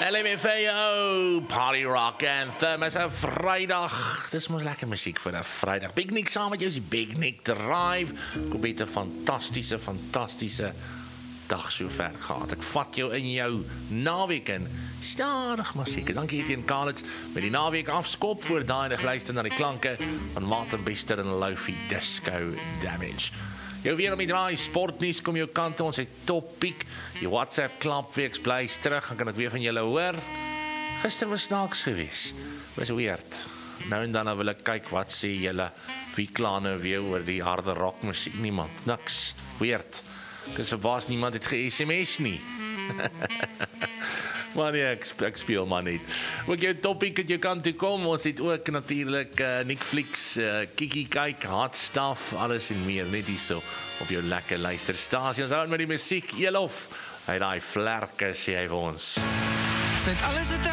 LMFAO, Party Rock Anthem, is 'n Vrydag. Dis mos lekker musiek vir 'n Vrydag. Big Nick saam met jou is die Big Nick Drive. Kom het 'n fantastiese dag so ver gehad. Ek vat jou in jou naweek in. Stadig maar seker. Dankie Etienne Kalitz met die naweek afskop voor daai en luister na die klanke van Martin Bester en Lofi Disco Damage. Jou weer om die draai, sportnuus kom jou kant toe, ons het topiek, die WhatsApp klapweeks bly terug, dan kan ek weer van julle hoor. Gister was snaaks geweest, was weird. Nou en dan wil ek kyk, wat sê julle, wie kla nou weer oor die harde rock musiek, niemand, niks, weird. Ek is verbaas, niemand het ge-SMS nie. Maar nee, ek speel maar net. Ook jou topiek het jou kant toe kom, ons het ook natuurlik Netflix, Kiki kyk, hot stuff, alles en meer, net hierso op jou lekker luisterstasie. Ons hou met die musiek, Elof, hy daai vlerke sê hy vir ons.